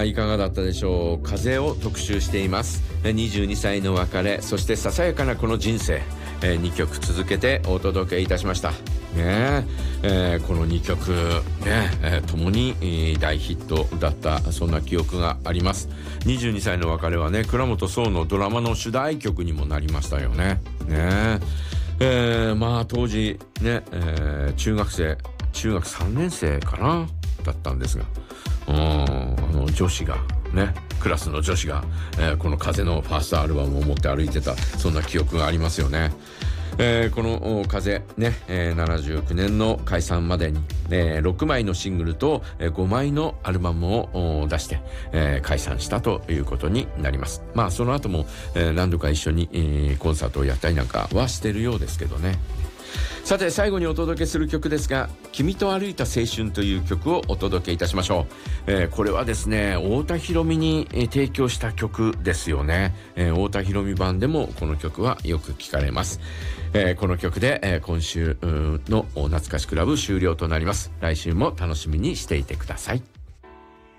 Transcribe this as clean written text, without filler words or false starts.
いかがだったでしょう。風を特集しています。22歳の別れ、そしてささやかなこの人生、2曲続けてお届けいたしましたね。この2曲ね、共に大ヒットだった、そんな記憶があります。22歳の別れはね、倉本壮のドラマの主題曲にもなりましたよね。まあ当時ね、中学3年生かなだったんですが、女子がね、クラスの女子が、この風のファーストアルバムを持って歩いてた、そんな記憶がありますよね。この風ね、79年の解散までに、6枚のシングルと、5枚のアルバムを出して、解散したということになります。まあその後も、何度か一緒に、コンサートをやったりなんかはしてるようですけどね。さて最後にお届けする曲ですが、君と歩いた青春という曲をお届けいたしましょう。これはですね、太田裕美に提供した曲ですよね。太田裕美版でもこの曲はよく聞かれます。この曲で、今週の懐かしクラブ終了となります。来週も楽しみにしていてください。